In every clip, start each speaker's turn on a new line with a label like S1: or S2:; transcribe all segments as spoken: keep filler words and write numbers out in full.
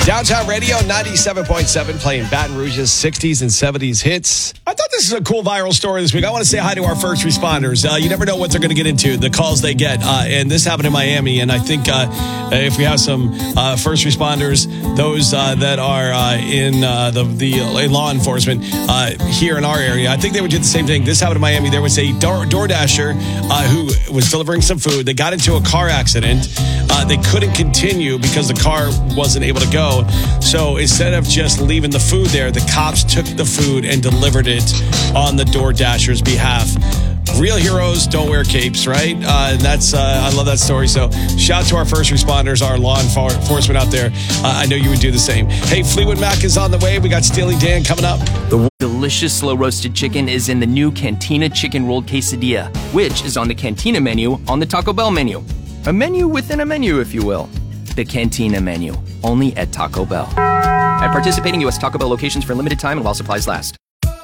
S1: Downtown Radio ninety-seven point seven playing Baton Rouge's sixties and seventies hits. I thought this is a cool viral story this week. I want to say hi to our first responders. Uh, you never know what they're going to get into, the calls they get. Uh, and this happened in Miami. And I think uh, if we have some uh, first responders, those uh, that are uh, in uh, the, the uh, law enforcement uh, here in our area, I think they would do the same thing. This happened in Miami. There was a Door, DoorDasher uh, who was delivering some food. They got into a car accident. Uh, they couldn't continue because the car wasn't able to go. So instead of just leaving the food there, the cops took the food and delivered it on the DoorDasher's behalf. Real heroes don't wear capes, right? Uh, and that's uh, I love that story. So shout out to our first responders, our law enforcement out there. Uh, I know you would do the same. Hey, Fleetwood Mac is on the way. We got Steely Dan coming up.
S2: The delicious slow-roasted chicken is in the new Cantina Chicken Rolled Quesadilla, which is on the Cantina menu on the Taco Bell menu. A menu within a menu, if you will. The Cantina menu, only at Taco Bell. At participating U S Taco Bell locations for a limited time and while supplies last.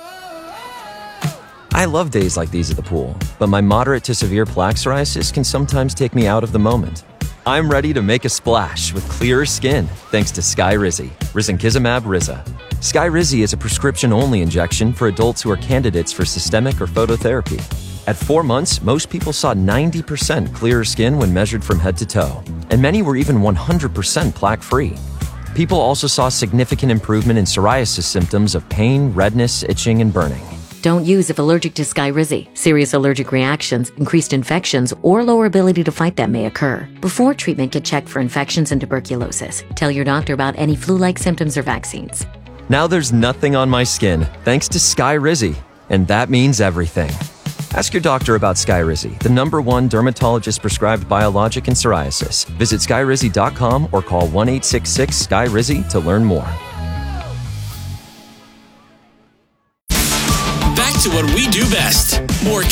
S3: I love days like these at the pool, but my moderate to severe plaque psoriasis can sometimes take me out of the moment. I'm ready to make a splash with clearer skin thanks to Skyrizi, Risankizumab Riza. Skyrizi is a prescription-only injection for adults who are candidates for systemic or phototherapy. At four months, most people saw ninety percent clearer skin when measured from head to toe, and many were even one hundred percent plaque-free. People also saw significant improvement in psoriasis symptoms of pain, redness, itching, and burning.
S4: Don't use if allergic to Skyrizi. Serious allergic reactions, increased infections, or lower ability to fight them may occur. Before treatment, get checked for infections and tuberculosis. Tell your doctor about any flu-like symptoms or vaccines.
S3: Now there's nothing on my skin thanks to Skyrizi, and that means everything. Ask your doctor about Skyrizi, the number one dermatologist-prescribed biologic in psoriasis. Visit skyrizi dot com or call one eight six six S K Y R I Z I to learn more.
S5: Back to what we do best. More